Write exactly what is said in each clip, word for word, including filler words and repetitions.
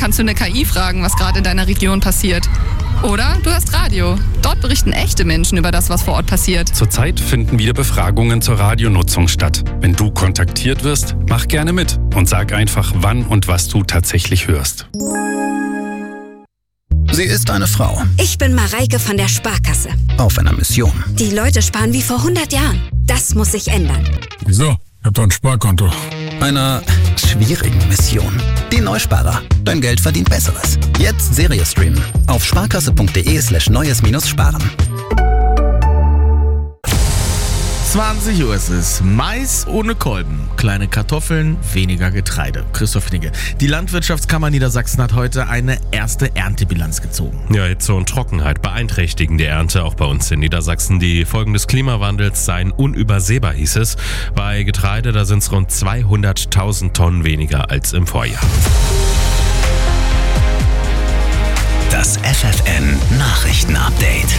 kannst du eine K I fragen, was gerade in deiner Region passiert. Oder du hörst Radio. Dort berichten echte Menschen über das, was vor Ort passiert. Zurzeit finden wieder Befragungen zur Radionutzung statt. Wenn du kontaktiert wirst, mach gerne mit und sag einfach, wann und was du tatsächlich hörst. Sie ist eine Frau. Ich bin Mareike von der Sparkasse. Auf einer Mission. Die Leute sparen wie vor hundert Jahren. Das muss sich ändern. Wieso? Ich hab doch ein Sparkonto. Einer schwierigen Mission. Die Neusparer. Dein Geld verdient Besseres. Jetzt Serie streamen. Auf sparkasse.de slash neues minus sparen. zwanzig Uhr ist es. Mais ohne Kolben. Kleine Kartoffeln, weniger Getreide. Christoph Knigge. Die Landwirtschaftskammer Niedersachsen hat heute eine erste Erntebilanz gezogen. Ja, Hitze und Trockenheit beeinträchtigen die Ernte auch bei uns in Niedersachsen. Die Folgen des Klimawandels seien unübersehbar, hieß es. Bei Getreide, da sind es rund zweihunderttausend Tonnen weniger als im Vorjahr. Das F F N Nachrichtenupdate.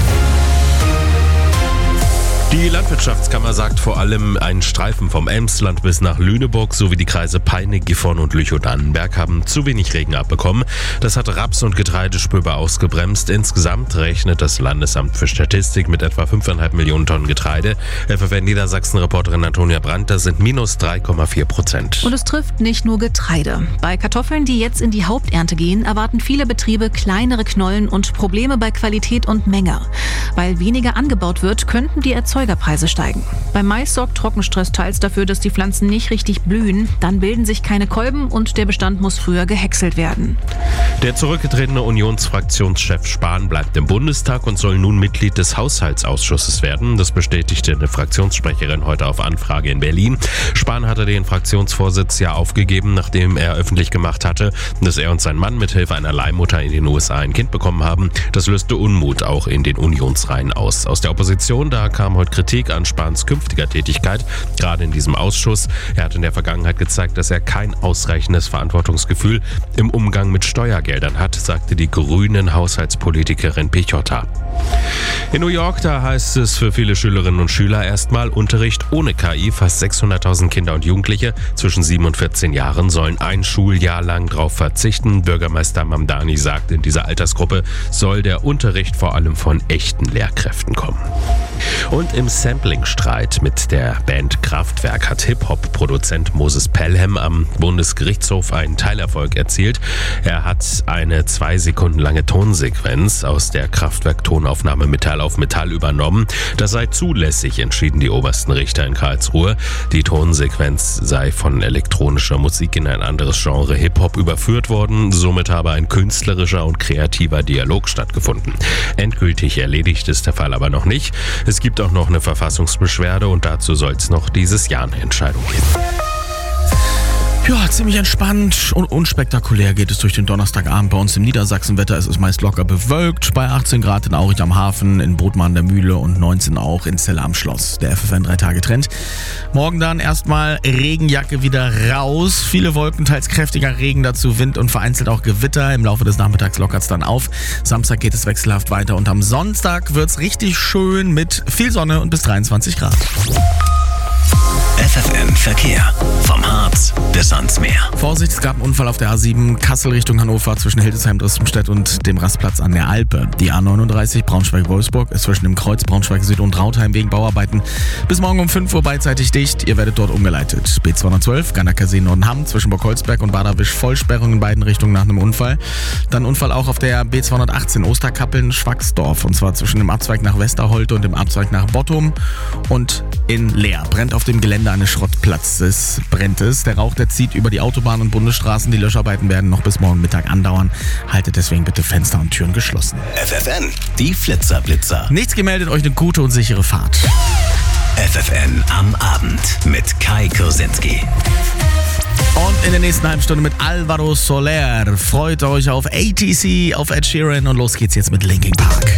Die Landwirtschaftskammer sagt vor allem, ein Streifen vom Emsland bis nach Lüneburg sowie die Kreise Peine, Gifhorn und Lüchow-Dannenberg haben zu wenig Regen abbekommen. Das hat Raps- und Getreide spürbar ausgebremst. Insgesamt rechnet das Landesamt für Statistik mit etwa fünf Komma fünf Millionen Tonnen Getreide. F F N Niedersachsen-Reporterin Antonia Brandt, das sind minus drei Komma vier Prozent. Und es trifft nicht nur Getreide. Bei Kartoffeln, die jetzt in die Haupternte gehen, erwarten viele Betriebe kleinere Knollen und Probleme bei Qualität und Menge. Weil weniger angebaut wird, könnten die Erzeugerpreise steigen. Beim Mais sorgt Trockenstress teils dafür, dass die Pflanzen nicht richtig blühen. Dann bilden sich keine Kolben und der Bestand muss früher gehäckselt werden. Der zurückgetretene Unionsfraktionschef Spahn bleibt im Bundestag und soll nun Mitglied des Haushaltsausschusses werden. Das bestätigte eine Fraktionssprecherin heute auf Anfrage in Berlin. Spahn hatte den Fraktionsvorsitz ja aufgegeben, nachdem er öffentlich gemacht hatte, dass er und sein Mann mithilfe einer Leihmutter in den U S A ein Kind bekommen haben. Das löste Unmut auch in den Unionsreihen aus. Aus der Opposition, da kam heute Kritik an Spahns künftiger Tätigkeit, gerade in diesem Ausschuss. Er hat in der Vergangenheit gezeigt, dass er kein ausreichendes Verantwortungsgefühl im Umgang mit Steuergeldern hat, sagte die grünen Haushaltspolitikerin Pichotta. In New York, da heißt es für viele Schülerinnen und Schüler erstmal Unterricht ohne K I. Fast sechshunderttausend Kinder und Jugendliche zwischen sieben und vierzehn Jahren sollen ein Schuljahr lang darauf verzichten. Bürgermeister Mamdani sagt, in dieser Altersgruppe soll der Unterricht vor allem von echten Lehrkräften kommen. Und im Sampling-Streit mit der Band Kraftwerk hat Hip-Hop-Produzent Moses Pelham am Bundesgerichtshof einen Teilerfolg erzielt. Er hat eine zwei Sekunden lange Tonsequenz aus der Kraftwerk-Tonaufnahme Metall auf Metall übernommen. Das sei zulässig, entschieden die obersten Richter in Karlsruhe. Die Tonsequenz sei von elektronischer Musik in ein anderes Genre Hip-Hop überführt worden. Somit habe ein künstlerischer und kreativer Dialog stattgefunden. Endgültig erledigt ist der Fall aber noch nicht. Es gibt auch noch eine Verfassungsbeschwerde und dazu soll es noch dieses Jahr eine Entscheidung geben. Ja, ziemlich entspannt und unspektakulär geht es durch den Donnerstagabend bei uns im Niedersachsenwetter. Es ist meist locker bewölkt, bei achtzehn Grad in Aurich am Hafen, in Bodmer an der Mühle und neunzehn auch in Celle am Schloss. Der F F N drei Tage Trend. Morgen dann erstmal Regenjacke wieder raus. Viele Wolken, teils kräftiger Regen, dazu Wind und vereinzelt auch Gewitter. Im Laufe des Nachmittags lockert es dann auf. Samstag geht es wechselhaft weiter und am Sonntag wird es richtig schön mit viel Sonne und bis dreiundzwanzig Grad. F F N Verkehr. Vom Harz bis ans Meer. Vorsicht, es gab einen Unfall auf der A sieben Kassel Richtung Hannover zwischen Hildesheim, Dresdenstedt und dem Rastplatz an der Alpe. Die A neununddreißig Braunschweig-Wolfsburg ist zwischen dem Kreuz Braunschweig-Süd und Rautheim wegen Bauarbeiten bis morgen um fünf Uhr beidseitig dicht. Ihr werdet dort umgeleitet. B zweihundertzwölf Ganderkasee Nordenham zwischen Burgholzberg und Baderwisch Vollsperrung in beiden Richtungen nach einem Unfall. Dann Unfall auch auf der B zweihundertachtzehn Osterkappeln-Schwacksdorf und zwar zwischen dem Abzweig nach Westerholte und dem Abzweig nach Bottum und in Leer. Brennt auf dem Gelände eines Schrottplatzes brennt es. Der Rauch, der zieht über die Autobahn und Bundesstraßen. Die Löscharbeiten werden noch bis morgen Mittag andauern. Haltet deswegen bitte Fenster und Türen geschlossen. F F N, die Flitzerblitzer. Nichts gemeldet, euch eine gute und sichere Fahrt. F F N am Abend mit Kai Kursinski. Und in der nächsten halben Stunde mit Alvaro Soler. Freut euch auf A T C, auf Ed Sheeran und los geht's jetzt mit Linkin Park.